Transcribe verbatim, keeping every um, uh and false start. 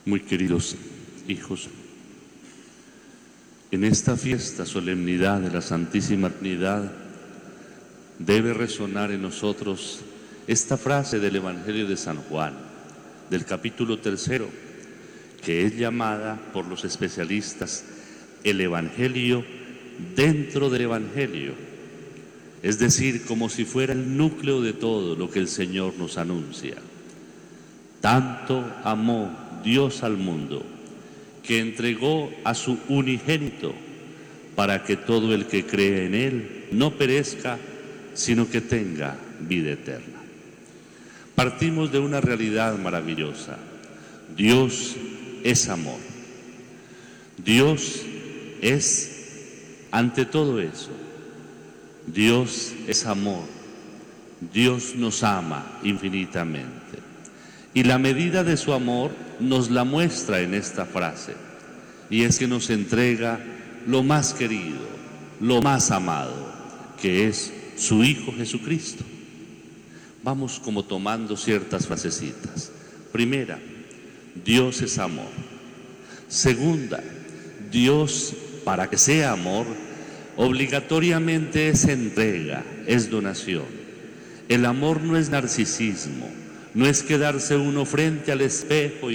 Muy queridos hijos, en esta fiesta, solemnidad de la Santísima Trinidad, debe resonar en nosotros esta frase del Evangelio de San Juan, del capítulo tercero, que es llamada por los especialistas el Evangelio dentro del Evangelio, es decir, como si fuera el núcleo de todo lo que el Señor nos anuncia. Tanto amó Dios al mundo, que entregó a su unigénito, para que todo el que cree en Él no perezca, sino que tenga vida eterna. Partimos de una realidad maravillosa. Dios es amor. Dios es, ante todo eso, Dios es amor. Dios nos ama infinitamente. Y la medida de su amor nos la muestra en esta frase, y es que nos entrega lo más querido, lo más amado, que es su Hijo Jesucristo. Vamos como tomando ciertas frasecitas. Primera, Dios es amor. Segunda, Dios, para que sea amor, obligatoriamente es entrega, es donación. El amor no es narcisismo, no es quedarse uno frente al espejo y